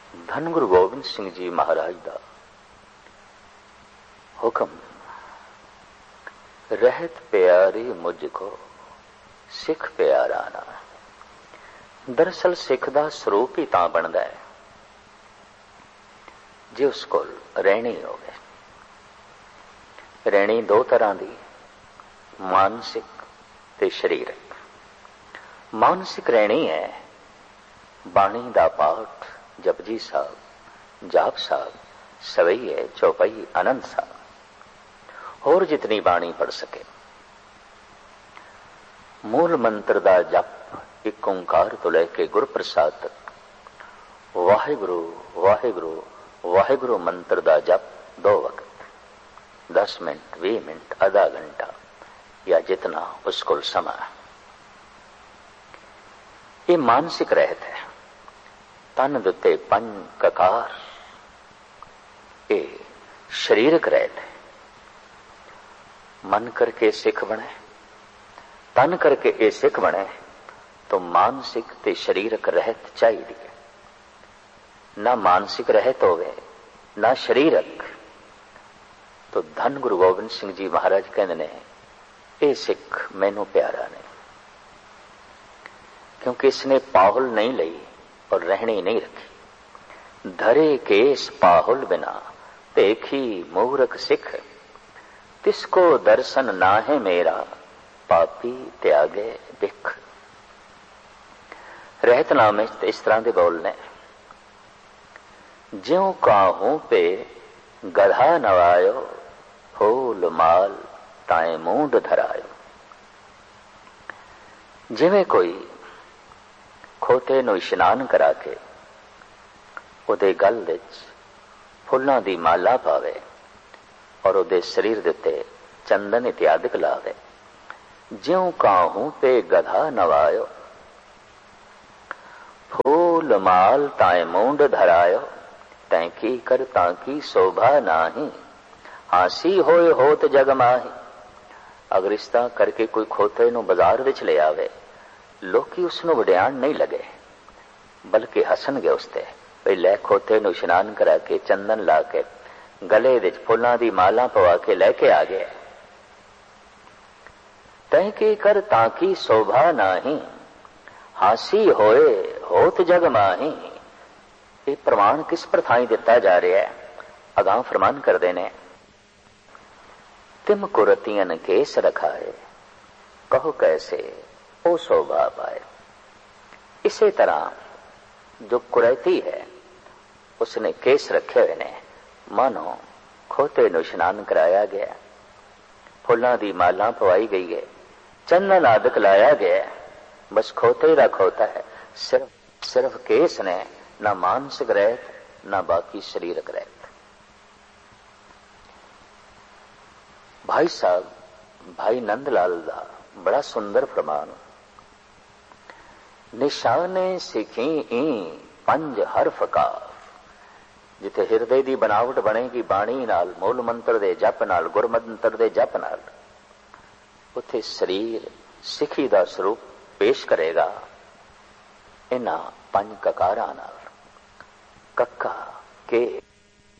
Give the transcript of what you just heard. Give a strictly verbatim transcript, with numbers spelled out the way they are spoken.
धन गुरु गोबिंद सिंह जी महाराज दा हुक्म, रहत प्यारी मुझको सिख प्यारा ना। दरअसल सिख दा स्वरूप ही तां बनदा है जे उस कोल रहनी होवे। रहनी दो तरह दी, मानसिक ते शरीरक। मानसिक रहनी है बाणी दा पाठ, जपजी साहब, जाप साहब, सवैये, चौपाई, आनंद साहब, और जितनी बाणी पढ़ सके। मूल मंत्र दा जप एक ओंकार तो लेके गुर प्रसाद तक, वाहिगुरु वाहिगुरु वाहिगुरु मंत्र दा जप दो वक्त, दस मिनट, बीस मिनट, आधा घंटा या जितना उसको समा। ये मानसिक रहत है। तन दुते पंज ककार, ये शरीरक रहत है। मन करके सिख बने, तन करके ये सिख बने तो मानसिक ते शरीरक रहत चाहिए। ना मानसिक रहत होवे ना शरीरक तो धन गुरु गोबिंद सिंह जी महाराज कहते ने ये सिख मैनू प्यारा नहीं, क्योंकि इसने पाहुल नहीं लई और रहनी नहीं रखी। धरे केस पाहुल बिना देखी मूर्ख सिख, तिसको दर्शन ना है मेरा पापी त्यागे बिख। रहतनामे इस तरह के बोलने, ज्यों काहू पे गधा नवायो, फूल माल ताए मूंड धरायो। जिवें कोई खोते नूं इशनान करा के उहदे गल विच फुल्लां दी माला पावे और उहदे शरीर दे उत्ते चंदन इत्यादिक लावे। ज्यों काहू पे गधा नवायो, फूल माल ताए मूंड धरायो। तैंकी कर तांकी शोभा नाही, हासी होए होत जग माही। अगर इस तरह करके कोई खोते नूं बाजार विच ले आवे, लोकी उसनूं वड्याण नहीं लगे बल्कि हसणगे उसते। भई लै खोते नूं इशनान करा के चंदन ला के गले विच फुल्लां दी माला पवा के लैके आ गया। तैंकी कर तांकी शोभा नाही, हासी होए होत जग माही। ये प्रमाण किस पर थाई दिता जा रहा है? अगां फरमान करदे ने, तिम कुरतियन केस रखाए, कहो कैसे ओ शोभा पाए। इसी तरह जो कुरैती है उसने केस रखे हुए ने, मानो खोते नूं इशनान कराया गया, फुल्लां दी माला पवाई गई है, चंदन आदक लाया गया, बस खोते दा खोता है। सिर्फ सिर्फ केस ने, ना मानसिक रहत ना बाकी शरीरक रहत। भाई साहब भाई नंदलाल दा बड़ा सुंदर फरमान, निशाने सिखी ई पंज हरफ काफ। जिथे हिरदे दी बनावट बनेगी बाणी नाल, मूल मंत्र दे जप नाल, गुर मंत्र दे जप नाल, उथे शरीर सिखी दा स्वरूप पेश करेगा इन्हां पंज ककारां नाल। कक्का के